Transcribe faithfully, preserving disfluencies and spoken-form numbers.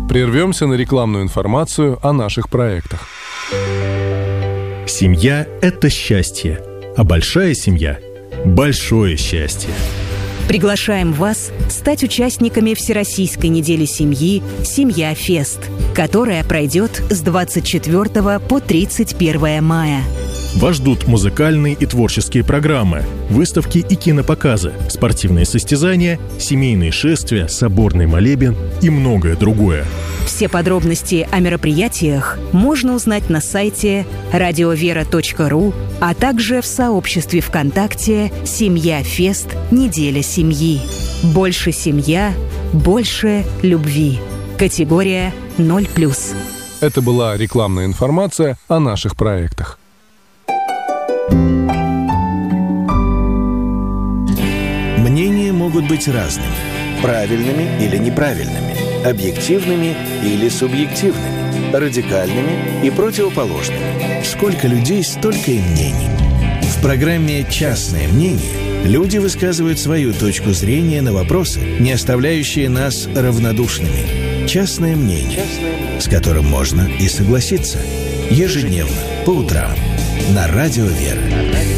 Прервемся на рекламную информацию о наших проектах. Семья – это счастье, а большая семья – большое счастье. Приглашаем вас стать участниками Всероссийской недели семьи «Семья Фест», которая пройдет с двадцать четвёртого по тридцать первое мая. Вас ждут музыкальные и творческие программы, выставки и кинопоказы, спортивные состязания, семейные шествия, соборный молебен и многое другое. Все подробности о мероприятиях можно узнать на сайте радиовера точка ру, а также в сообществе ВКонтакте «Семья Фест. Неделя семьи». Больше семья, больше любви. Категория ноль плюс. Это была рекламная информация о наших проектах. Мнения могут быть разными, правильными или неправильными, объективными или субъективными, радикальными и противоположными. Сколько людей, столько и мнений. В программе «Частное мнение» люди высказывают свою точку зрения на вопросы, не оставляющие нас равнодушными. «Частное мнение», с которым можно и согласиться. Ежедневно, по утрам, на Радио Вера.